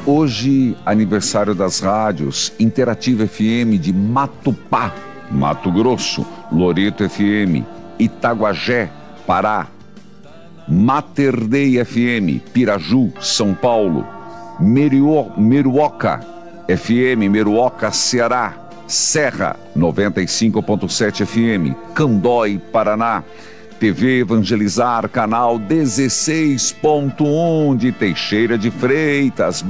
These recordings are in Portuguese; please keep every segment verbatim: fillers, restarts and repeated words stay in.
Hoje, aniversário das rádios Interativa F M de Matupá, Mato Grosso, Loreto F M, Itaguajé, Pará, Mater Dei F M, Piraju, São Paulo, Meruo, Meruoca F M, Meruoca, Ceará, Serra, noventa e cinco ponto sete F M, Candói, Paraná, T V Evangelizar, canal dezesseis ponto um de Teixeira de Freitas,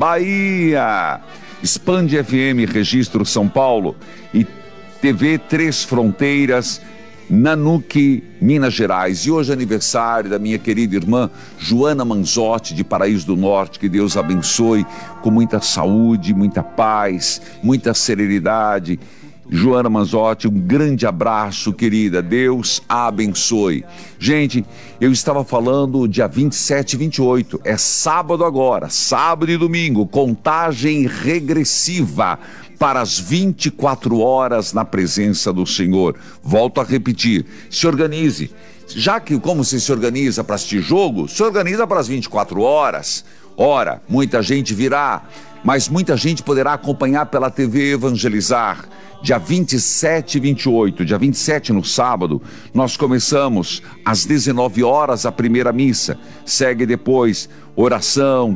Bahia, Expande F M, Registro São Paulo e T V Três Fronteiras, Nanuque, Minas Gerais. E hoje é aniversário da minha querida irmã Joana Manzotti, de Paraíso do Norte. Que Deus abençoe com muita saúde, muita paz, muita serenidade. Joana Manzotti, um grande abraço, querida. Deus a abençoe. Gente, eu estava falando dia vinte e sete e vinte e oito, é sábado agora, sábado e domingo, contagem regressiva para as vinte e quatro horas na presença do Senhor. Volto a repetir, se organize. Já que como você se organiza para assistir jogo, se organiza para as vinte e quatro horas. Ora, muita gente virá, mas muita gente poderá acompanhar pela T V Evangelizar. Dia vinte e sete e vinte e oito, dia vinte e sete no sábado, nós começamos às dezenove horas a primeira missa. Segue depois oração,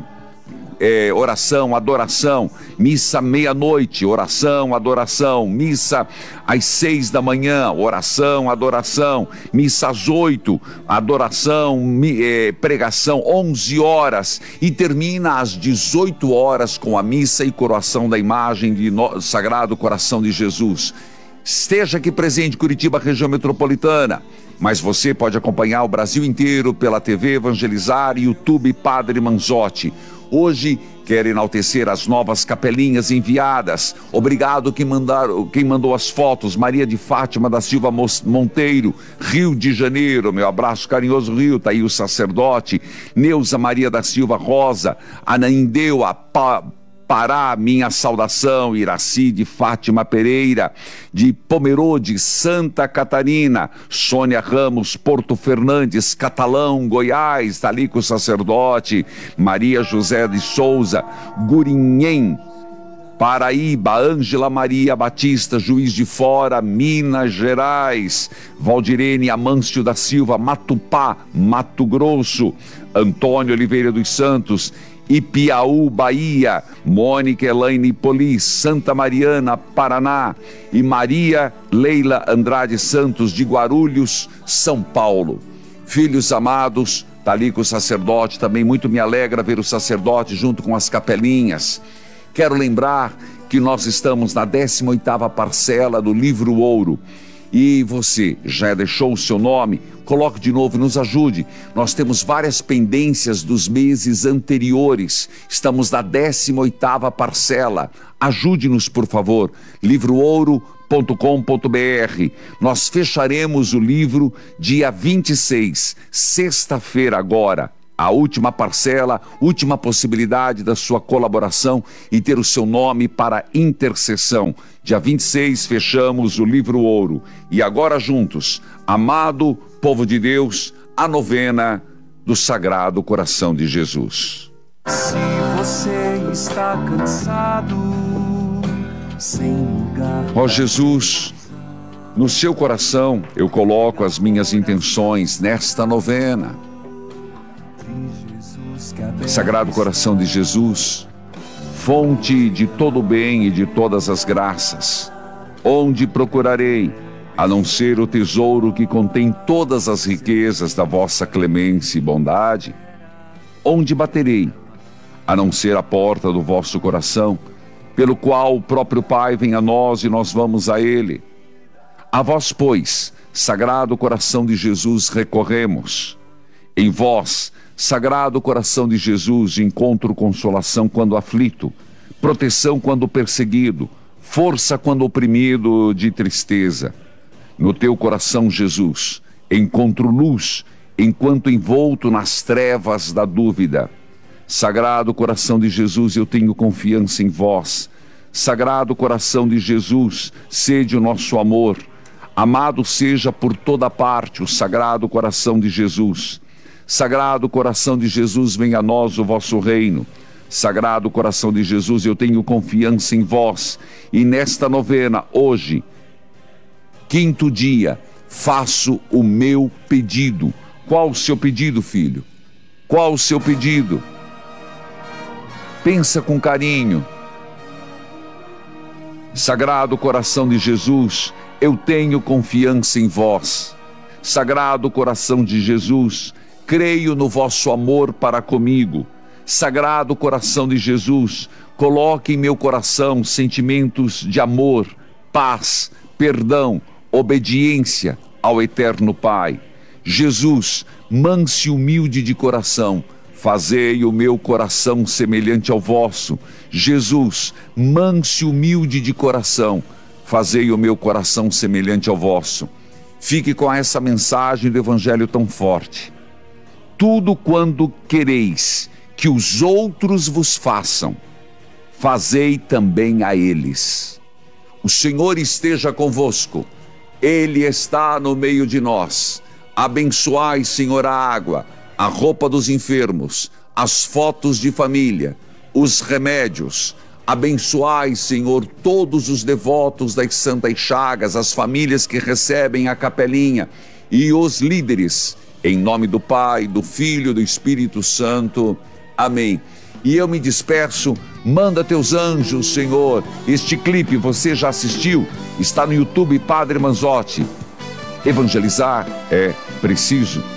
É, oração, adoração, missa meia-noite, oração, adoração, missa às seis da manhã, oração, adoração, missa às oito, adoração, mi, é, pregação, onze horas, e termina às dezoito horas com a missa e coroação da imagem de no, Sagrado Coração de Jesus. Esteja aqui presente, Curitiba, região metropolitana, mas você pode acompanhar o Brasil inteiro pela T V Evangelizar e YouTube Padre Manzotti. Hoje quero enaltecer as novas capelinhas enviadas. Obrigado quem, mandaram, quem mandou as fotos. Maria de Fátima da Silva Monteiro, Rio de Janeiro. Meu abraço carinhoso, Rio. Tá aí o sacerdote. Neuza Maria da Silva Rosa, Anaindeu, a pa, Pará, minha saudação. Iraci de Fátima Pereira, de Pomerode, Santa Catarina. Sônia Ramos, Porto Fernandes, Catalão, Goiás, tá ali com o sacerdote. Maria José de Souza, Gurinhém, Paraíba. Ângela Maria Batista, Juiz de Fora, Minas Gerais. Valdirene Amâncio da Silva, Matupá, Mato Grosso. Antônio Oliveira dos Santos, Ipiaú, Bahia. Mônica Elaine Polis, Santa Mariana, Paraná. E Maria Leila Andrade Santos, de Guarulhos, São Paulo. Filhos amados, tá ali com o sacerdote também. Muito me alegra ver o sacerdote junto com as capelinhas. Quero lembrar que nós estamos na décima oitava parcela do livro Ouro. E você já deixou o seu nome? Coloque de novo e nos ajude. Nós temos várias pendências dos meses anteriores. Estamos na décima oitava parcela. Ajude-nos, por favor. livro ouro ponto com ponto br. Nós fecharemos o livro dia vinte e seis, sexta-feira agora. A última parcela, última possibilidade da sua colaboração e ter o seu nome para intercessão. Dia vinte e seis fechamos o livro Ouro. E agora juntos, amado povo de Deus, a novena do Sagrado Coração de Jesus. Se você está cansado, sem lugar... Ó Jesus, no seu coração eu coloco as minhas intenções nesta novena. Sagrado Coração de Jesus, fonte de todo o bem e de todas as graças, onde procurarei, a não ser o tesouro que contém todas as riquezas da vossa clemência e bondade? Onde baterei, a não ser a porta do vosso coração, pelo qual o próprio Pai vem a nós e nós vamos a Ele? A vós, pois, Sagrado Coração de Jesus, recorremos. Em vós, Sagrado Coração de Jesus, encontro consolação quando aflito, proteção quando perseguido, força quando oprimido de tristeza. No teu coração, Jesus, encontro luz, enquanto envolto nas trevas da dúvida. Sagrado Coração de Jesus, eu tenho confiança em vós. Sagrado Coração de Jesus, sede o nosso amor. Amado seja por toda parte o Sagrado Coração de Jesus. Sagrado Coração de Jesus, venha a nós o vosso reino. Sagrado coração de Jesus, eu tenho confiança em vós. E nesta novena, hoje, quinto dia, faço o meu pedido. Qual o seu pedido, filho? Qual o seu pedido? Pensa com carinho. Sagrado coração de Jesus, eu tenho confiança em vós. Sagrado coração de Jesus, creio no vosso amor para comigo. Sagrado coração de Jesus, coloque em meu coração sentimentos de amor, paz, perdão, obediência ao eterno Pai. Jesus, manso e humilde de coração, fazei o meu coração semelhante ao vosso. Jesus, manso e humilde de coração, fazei o meu coração semelhante ao vosso. Fique com essa mensagem do Evangelho tão forte. Tudo quando quereis que os outros vos façam, fazei também a eles. O Senhor esteja convosco. Ele está no meio de nós. Abençoai, Senhor, a água, a roupa dos enfermos, as fotos de família, os remédios. Abençoai, Senhor, todos os devotos das Santas Chagas, as famílias que recebem a capelinha e os líderes. Em nome do Pai, do Filho e do Espírito Santo. Amém. E eu me despeço. Manda teus anjos, Senhor. Este clipe você já assistiu? Está no YouTube Padre Manzotti. Evangelizar é preciso.